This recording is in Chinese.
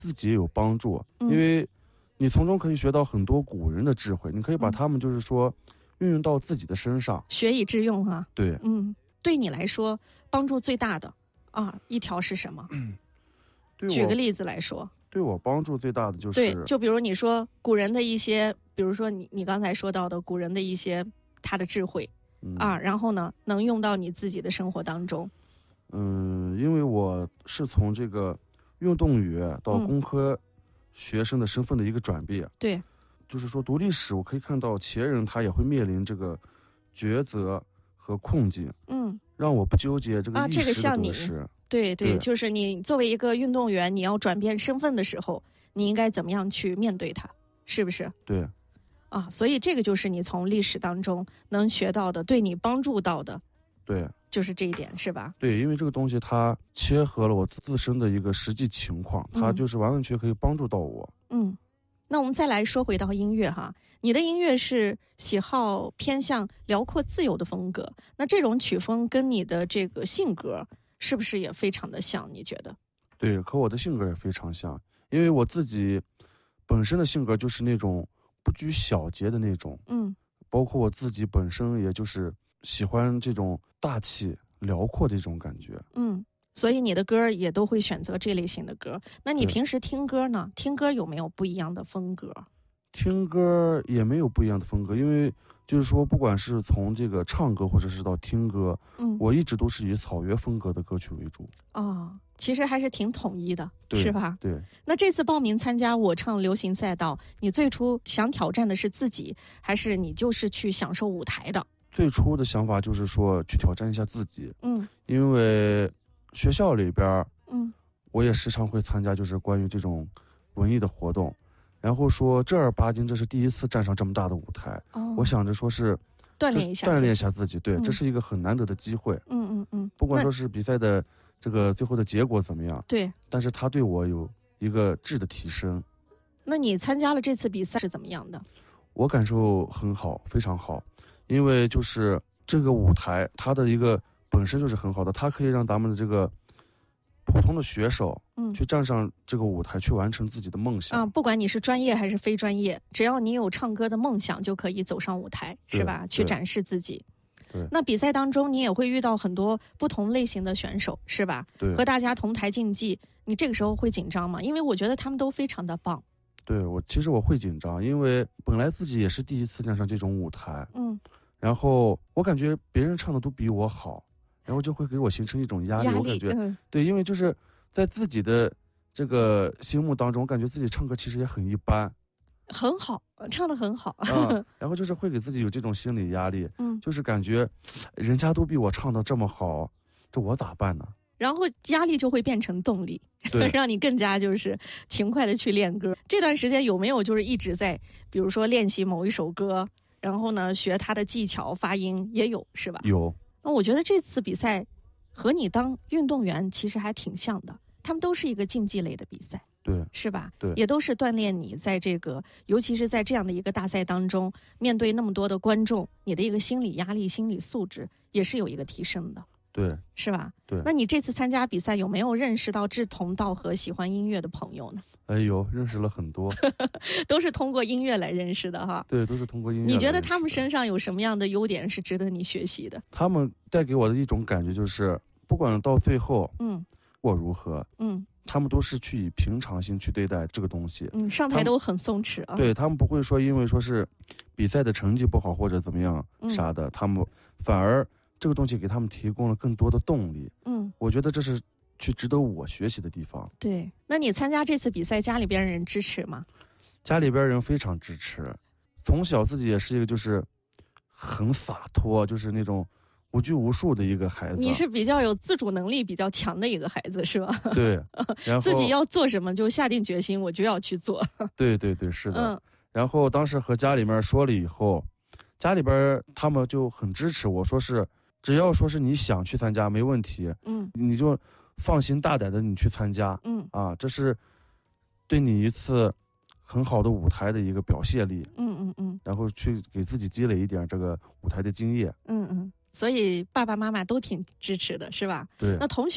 自己也有帮助，因为你从中可以学到很多古人的智慧，你可以把他们就是说运用到自己的身上， 学以致用哈。 对， 对你来说帮助最大的一条是什么？举个例子来说。 对我帮助最大的就是， 对，就比如你说古人的一些，比如说你刚才说到的古人的一些他的智慧然后呢能用到你自己的生活当中。 因为我是从这个运动员到工科学生的身份的一个转变， 对， 就是说读历史，我可以看到前人他也会面临这个抉择和困境，让我不纠结这个一时的得失。 对，就是你作为一个运动员，你要转变身份的时候，你应该怎么样去面对它，是不是？ 对， 所以这个就是你从历史当中能学到的，对你帮助到的， 对， 就是这一点，是吧？ 对，因为这个东西它切合了我自身的一个实际情况，它就是完完全可以帮助到我。 那我们再来说回到音乐哈，你的音乐是喜好偏向辽阔自由的风格，那这种曲风跟你的这个性格是不是也非常的像？你觉得？ 对，和我的性格也非常像，因为我自己本身的性格就是那种不拘小节的那种，包括我自己本身也就是喜欢这种大气辽阔的这种感觉， 所以你的歌也都会选择这类型的歌。那你平时听歌呢？听歌有没有不一样的风格？ 听歌也没有不一样的风格，因为就是说不管是从这个唱歌或者是到听歌，我一直都是以草原风格的歌曲为主。 其实还是挺统一的，是吧？ 对。 那这次报名参加我唱流行赛道，你最初想挑战的是自己，还是你就是去享受舞台的？ 最初的想法就是说去挑战一下自己，因为学校里边，我也时常会参加就是关于这种文艺的活动，然后说正儿八经这是第一次站上这么大的舞台，我想着说是锻炼一下自己，对，这是一个很难得的机会，不管说是比赛的这个最后的结果怎么样， 对， 但是它对我有一个质的提升。 那你参加了这次比赛是怎么样的？ 我感受很好，非常好，因为就是这个舞台它的一个本身就是很好的，它可以让咱们的这个普通的选手去站上这个舞台，去完成自己的梦想不管你是专业还是非专业，只要你有唱歌的梦想，就可以走上舞台，是吧？去展示自己。 对， 那比赛当中你也会遇到很多不同类型的选手，是吧？ 对， 和大家同台竞技，你这个时候会紧张吗？因为我觉得他们都非常的棒。 对，其实我会紧张，因为本来自己也是第一次站上这种舞台，然后我感觉别人唱的都比我好，然后就会给我形成一种压力。我感觉对，因为就是在自己的这个心目当中，我感觉自己唱歌其实也很一般， 很好，唱得很好然后就是会给自己有这种心理压力，就是感觉人家都比我唱得这么好，这我咋办呢？ 然后压力就会变成动力，让你更加就是勤快的去练歌。这段时间有没有就是一直在比如说练习某一首歌，然后呢学它的技巧发音，也有是吧？ 有。 那我觉得这次比赛和你当运动员其实还挺像的，他们都是一个竞技类的比赛， 对， 是吧？ 对， 也都是锻炼你在这个尤其是在这样的一个大赛当中，面对那么多的观众，你的一个心理压力心理素质也是有一个提升的， 对， 是吧？ 对。 那你这次参加比赛有没有认识到志同道合喜欢音乐的朋友呢？ 有，认识了很多都是通过音乐来认识的哈。 对，都是通过音乐来认识的。 你觉得他们身上有什么样的优点是值得你学习的？ 他们带给我的一种感觉就是不管到最后我如何他们都是去以平常心去对待这个东西， 上台都很松弛啊。 对，他们不会说因为说是比赛的成绩不好或者怎么样啥的，他们反而这个东西给他们提供了更多的动力。我觉得这是去值得我学习的地方。 对，那你参加这次比赛，家里边人支持吗？ 家里边人非常支持，从小自己也是一个就是很洒脱，就是那种无拘无束的一个孩子。 你是比较有自主能力比较强的一个孩子是吧？ 对，然后自己要做什么就下定决心我就要去做。 对对对，是的。然后当时和家里面说了以后，家里边他们就很支持我，说是只要说是你想去参加没问题，你就放心大胆的你去参加，这是对你一次很好的舞台的一个表现力，然后去给自己积累一点这个舞台的经验， 所以爸爸妈妈都挺支持的，是吧？ 对。 那同学